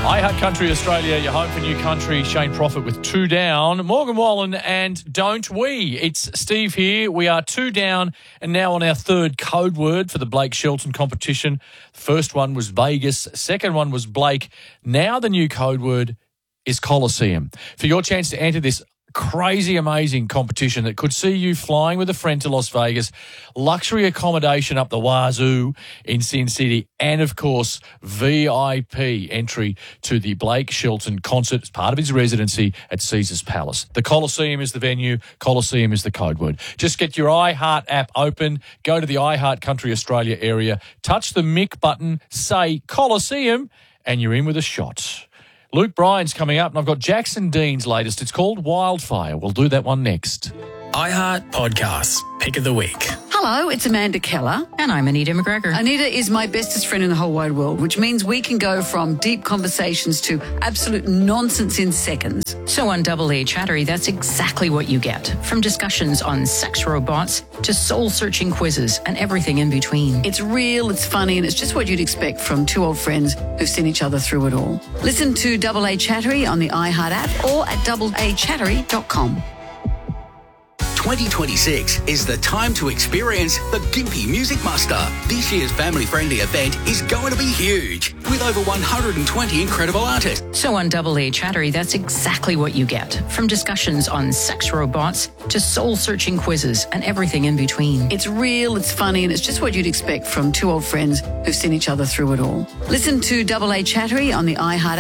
iHeart Country Australia, your home for new country. Shane Prophet with 2 down. Morgan Wallen and Don't We. It's Steve here. We are 2 down and now on our third code word for the Blake Shelton competition. First one was Vegas. Second one was Blake. Now the new code word is Coliseum. For your chance to enter this crazy, amazing competition that could see you flying with a friend to Las Vegas, luxury accommodation up the wazoo in Sin City, and, of course, VIP entry to the Blake Shelton concert as part of his residency at Caesars Palace. The Coliseum is the venue. Coliseum is the code word. Just get your iHeart app open, go to the iHeart Country Australia area, touch the mic button, say Coliseum, and you're in with a shot. Luke Bryan's coming up, and I've got Jackson Dean's latest. It's called Wildfire. We'll do that one next. iHeart Podcasts, Pick of the Week. Hello, it's Amanda Keller. And I'm Anita McGregor. Anita is my bestest friend in the whole wide world, which means we can go from deep conversations to absolute nonsense in seconds. So on Double A Chattery, that's exactly what you get. From discussions on sex robots to soul-searching quizzes and everything in between. It's real, it's funny, and it's just what you'd expect from two old friends who've seen each other through it all. Listen to Double A Chattery on the iHeart app or at doubleachattery.com. 2026 is the time to experience the Gympie Music Muster. This year's family-friendly event is going to be huge, with over 120 incredible artists. So on Double A Chattery, that's exactly what you get. From discussions on sex robots to soul-searching quizzes and everything in between. It's real, it's funny, and it's just what you'd expect from two old friends who've seen each other through it all. Listen to Double A Chattery on the iHeart app